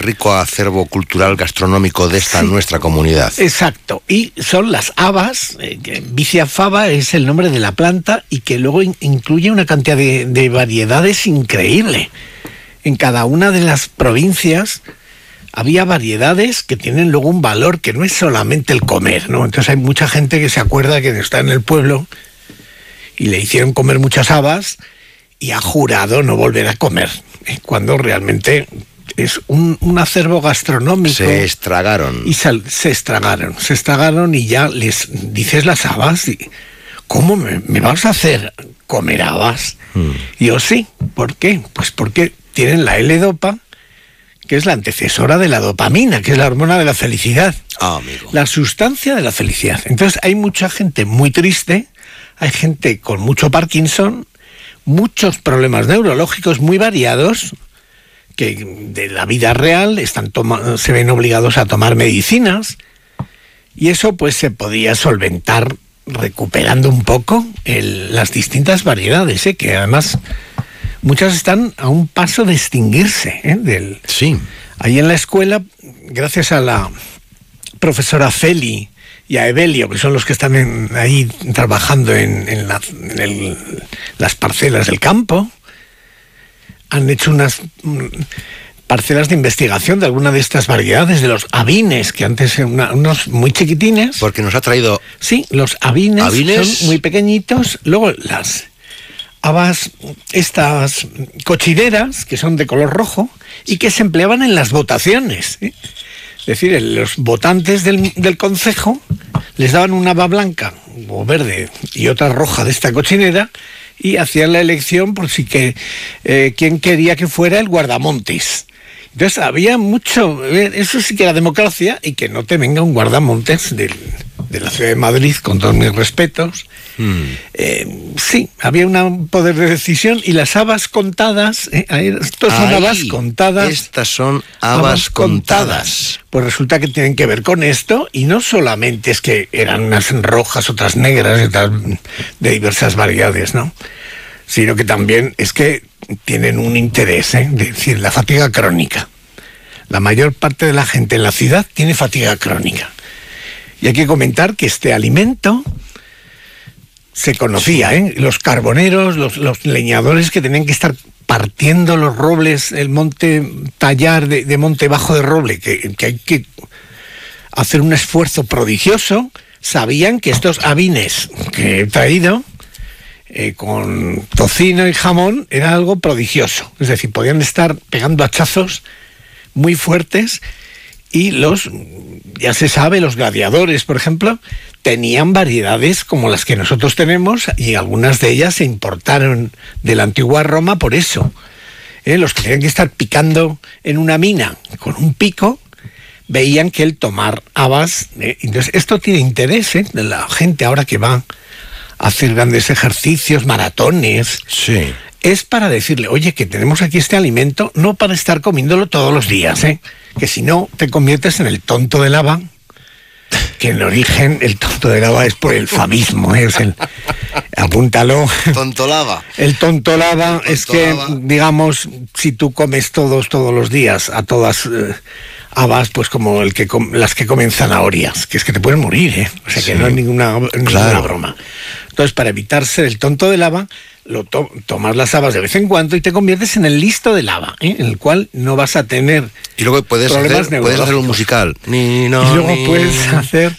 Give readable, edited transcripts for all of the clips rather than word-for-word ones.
rico acervo cultural gastronómico de esta nuestra comunidad. Exacto, y son las habas, Vicia faba es el nombre de la planta y que luego incluye una cantidad de variedades increíble. En cada una de las provincias había variedades que tienen luego un valor que no es solamente el comer, ¿no? Entonces hay mucha gente que se acuerda que está en el pueblo y le hicieron comer muchas habas y ha jurado no volver a comer, cuando realmente es un acervo gastronómico. Se estragaron. Y se estragaron y ya les dices las habas y ¿cómo me vas a hacer comer habas? Y yo sí, ¿por qué? Pues porque tienen la L-Dopa, que es la antecesora de la dopamina, que es la hormona de la felicidad. Amigo. La sustancia de la felicidad. Entonces hay mucha gente muy triste, hay gente con mucho Parkinson, muchos problemas neurológicos muy variados, que de la vida real se ven obligados a tomar medicinas, y eso pues se podía solventar recuperando un poco las distintas variedades, que además muchas están a un paso de extinguirse. Sí. Ahí en la escuela, gracias a la profesora Feli y a Evelio, que son los que están ahí trabajando en las parcelas del campo, han hecho unas parcelas de investigación de alguna de estas variedades, de los avines, que antes eran unos muy chiquitines. Porque nos ha traído... Sí, los avines son muy pequeñitos. Luego las habas, estas cochineras, que son de color rojo, y que se empleaban en las votaciones. Es decir, los votantes del concejo les daban una haba blanca o verde y otra roja de esta cochinera, y hacían la elección por quién quería que fuera el guardamontes. Entonces había mucho, eso sí que era democracia, y que no te venga un guardamontes de la ciudad de Madrid, con todos mis respetos. Sí, había un poder de decisión, y las habas contadas, estas son habas contadas. Estas son habas contadas. Pues resulta que tienen que ver con esto, y no solamente es que eran unas rojas, otras negras, y otras de diversas variedades, ¿no? Sino que también es que tienen un interés, es decir, la fatiga crónica. La mayor parte de la gente en la ciudad tiene fatiga crónica. Y hay que comentar que este alimento se conocía, los carboneros, los leñadores que tenían que estar partiendo los robles, el monte, tallar de monte bajo de roble, que hay que hacer un esfuerzo prodigioso, sabían que estos avines que he traído, con tocino y jamón, era algo prodigioso. Es decir, podían estar pegando hachazos muy fuertes, y ya se sabe, los gladiadores, por ejemplo, tenían variedades como las que nosotros tenemos, y algunas de ellas se importaron de la antigua Roma por eso. Los que tenían que estar picando en una mina con un pico, veían que el tomar habas... entonces, esto tiene interés de la gente ahora que va a hacer grandes ejercicios, maratones. Sí. Es para decirle, oye, que tenemos aquí este alimento, no para estar comiéndolo todos los días, que si no te conviertes en el tonto del haba, que en origen el tonto del haba es por el favismo, apúntalo. Tontolaba. El tontolaba es que, digamos, si tú comes todos los días a todas habas, pues como las que comen zanahorias, que es que te pueden morir, o sea, sí, que no es ninguna broma. Entonces, para evitar ser el tonto del haba, tomas las habas de vez en cuando y te conviertes en el listo del haba, en el cual no vas a tener y luego puedes hacer un musical. Y luego puedes hacer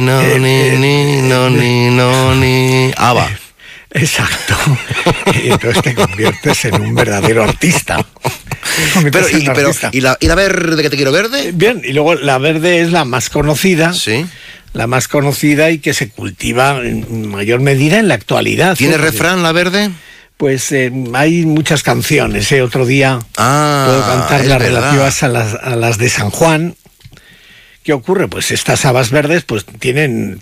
haba. Exacto. Y entonces te conviertes en un verdadero artista. ¿Y la verde, que te quiero verde? Bien, y luego la verde es la más conocida. Sí. La más conocida y que se cultiva en mayor medida en la actualidad. ¿Tiene refrán la verde? Pues hay muchas canciones. Otro día puedo cantar las relativas a las de San Juan. ¿Qué ocurre? Pues estas habas verdes pues tienen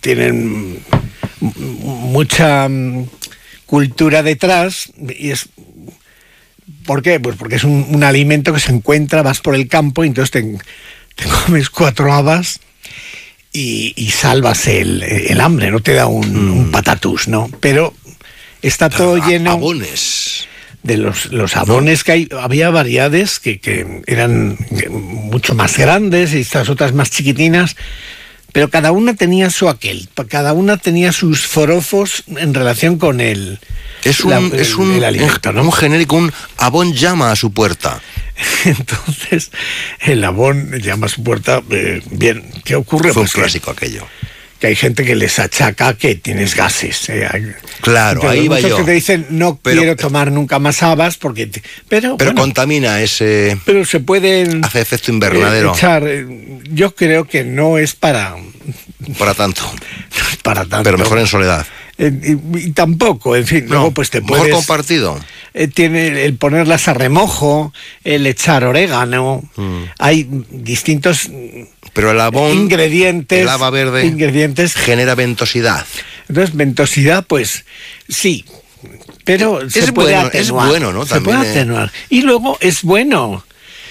mucha cultura detrás. Y es ¿por qué? Pues porque es un alimento que se encuentra, vas por el campo y entonces te comes 4 habas y salvas el hambre, no te da un patatús, ¿no? Pero está todo lleno... Abones. de los jabones que había variedades que eran mucho más grandes y estas otras más chiquitinas, pero cada una tenía su aquel, cada una tenía sus forofos en relación con el alimento, ¿no? Un genérico, un Avon llama a su puerta. Entonces, el Avon llama a su puerta, bien, ¿qué ocurre? Fue un clásico aquello. Que hay gente que les achaca que tienes gases. Claro, entonces, ahí va yo. Que te dicen, quiero tomar nunca más habas, porque... Pero bueno, contamina ese... Pero se pueden... Hace efecto invernadero. Yo creo que no es para... Para tanto. No es para tanto. Pero mejor en soledad. Y tampoco, en fin, luego pues te puedes... Mejor compartido. Tiene el ponerlas a remojo, el echar orégano, hay distintos... Pero el Avon, ingredientes, el haba verde, genera ventosidad. Entonces, ventosidad, pues sí, pero se puede atenuar. Es bueno, ¿no? Se puede atenuar. Y luego es bueno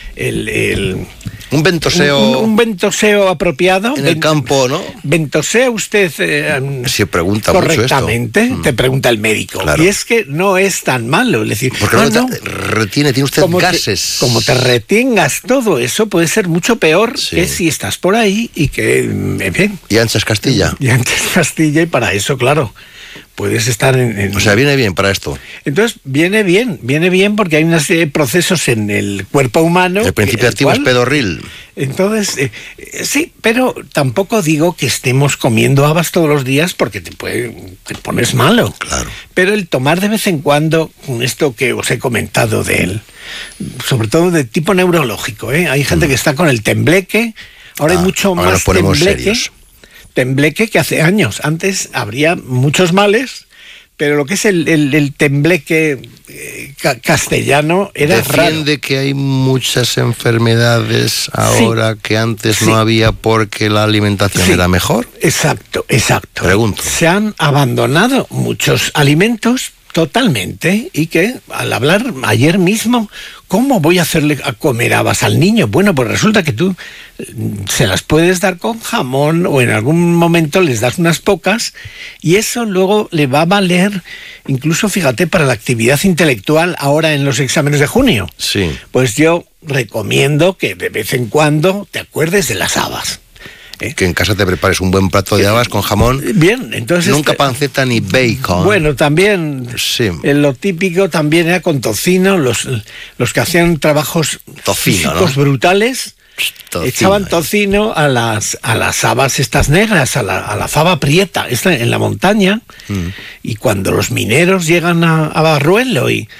un ventoseo... Un ventoseo apropiado. En el campo, ¿no? ¿Ventosea usted se pregunta correctamente? Mucho esto. Te pregunta el médico. Claro. Y es que no es tan malo. Es decir, porque tiene usted gases. Como te retengas todo eso, puede ser mucho peor que si estás por ahí y que... En fin, y anchas Castilla. Y para eso, claro, puedes estar en... O sea, viene bien para esto. Entonces, viene bien porque hay una serie de procesos en el cuerpo humano... El principio activo es pedorril. Entonces, sí, pero tampoco digo que estemos comiendo habas todos los días porque te pones malo. Claro. Pero el tomar de vez en cuando, con esto que os he comentado de él, sobre todo de tipo neurológico, hay gente que está con el tembleque, ahora hay mucho más tembleque que hace años. Antes habría muchos males, pero lo que es el tembleque castellano era Defiende raro. Que hay muchas enfermedades ahora que antes no había porque la alimentación era mejor. Exacto. Pregunto. Se han abandonado muchos alimentos totalmente, y que al hablar ayer mismo, ¿cómo voy a hacerle a comer habas al niño? Bueno, pues resulta que tú se las puedes dar con jamón o en algún momento les das unas pocas y eso luego le va a valer, incluso fíjate, para la actividad intelectual ahora en los exámenes de junio. Sí. Pues yo recomiendo que de vez en cuando te acuerdes de las habas. Que en casa te prepares un buen plato de habas con jamón. Bien, entonces... Nunca panceta ni bacon. Bueno, también... Sí. Lo típico también era con tocino. Los que hacían trabajos físicos brutales... echaban tocino a las habas estas negras, a la faba prieta, esta en la montaña, y cuando los mineros llegan a Barruelo y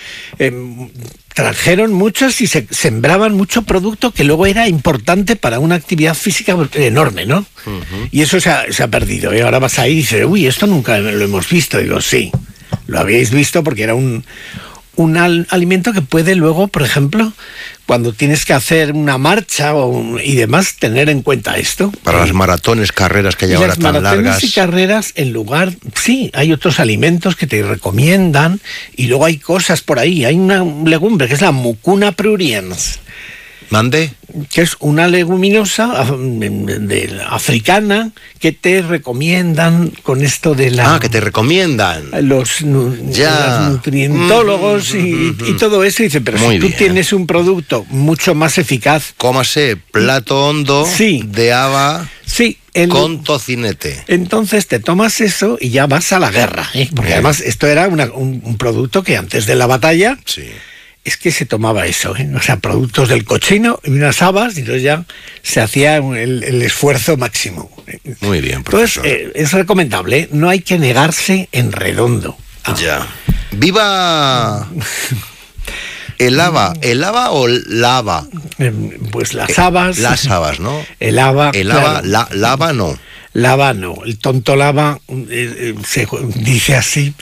trajeron muchos y se sembraban mucho producto que luego era importante para una actividad física enorme, ¿no? Y eso se ha perdido, y ahora vas a ir y dices, uy, esto nunca lo hemos visto. Digo, sí, lo habíais visto porque era un alimento que puede luego, por ejemplo, cuando tienes que hacer una marcha y demás, tener en cuenta esto. Para las maratones, carreras que hay ahora tan largas. Las maratones y carreras, en lugar... Sí, hay otros alimentos que te recomiendan y luego hay cosas por ahí. Hay una legumbre que es la Mucuna pruriens. ¿Mande? Que es una leguminosa africana que te recomiendan con esto de la... que te recomiendan. Los nutrientólogos y todo eso. Y dice, pero muy si tú bien. tienes un producto mucho más eficaz... Cómase plato hondo de haba con tocinete. Entonces te tomas eso y ya vas a la guerra. Porque además esto era un producto que antes de la batalla... Sí. Es que se tomaba eso, o sea, productos del cochino y unas habas, y entonces ya se hacía el esfuerzo máximo. Muy bien, profesor. Entonces, es recomendable, no hay que negarse en redondo. Ya. ¡Viva el haba! ¿El haba o la haba? Pues las habas. Las habas, ¿no? El haba. El haba, claro. La haba no. Lava no, el tonto lava se dice así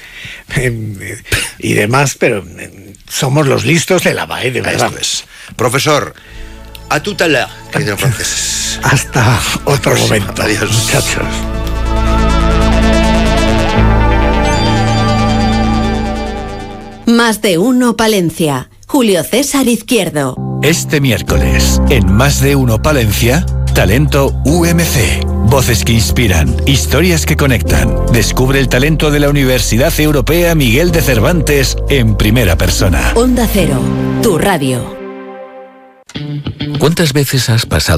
y demás, pero somos los listos de lava, de verdad. Esto es. Profesor, a tout à l'heure, que dicen los franceses. Hasta otro momento. Adiós. Muchachos. Más de uno Palencia. Julio César Izquierdo. Este miércoles, en Más de uno Palencia, Talento UMC. Voces que inspiran, historias que conectan. Descubre el talento de la Universidad Europea Miguel de Cervantes en primera persona. Onda Cero, tu radio. ¿Cuántas veces has pasado